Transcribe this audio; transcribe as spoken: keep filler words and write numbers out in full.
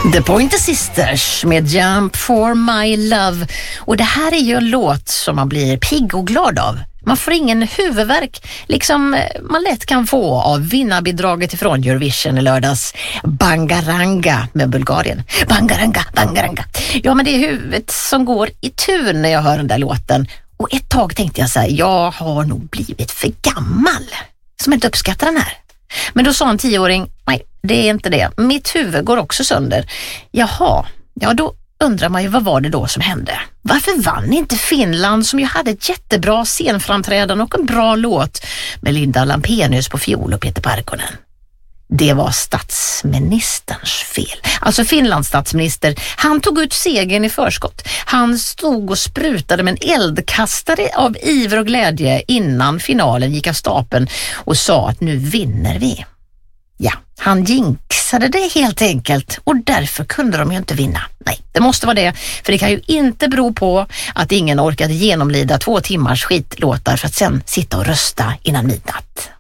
The Pointer Sisters med Jump for my love. Och det här är ju en låt som man blir pigg och glad av. Man får ingen huvudvärk, liksom man lätt kan få av vinnarbidraget ifrån Eurovision i lördags. Bangaranga med Bulgarien. Bangaranga, bangaranga. Ja, men det är huvudet som går i tur när jag hör den där låten. Och ett tag tänkte jag så här, jag har nog blivit för gammal som inte uppskattar den här. Men då sa en tioåring, nej, det är inte det. Mitt huvud går också sönder. Jaha, ja då undrar man ju vad var det då som hände? Varför vann inte Finland som ju hade ett jättebra scenframträdande och en bra låt med Linda Lampenius på fiol och Peter Parkkonen? Det var statsministerns fel. Alltså Finlands statsminister, han tog ut segern i förskott. Han stod och sprutade med en eldkastare av iver och glädje innan finalen gick av stapeln och sa att nu vinner vi. Ja, han jinxade det helt enkelt och därför kunde de ju inte vinna. Nej, det måste vara det, för det kan ju inte bero på att ingen orkade genomlida två timmars skitlåtar för att sen sitta och rösta innan midnatt.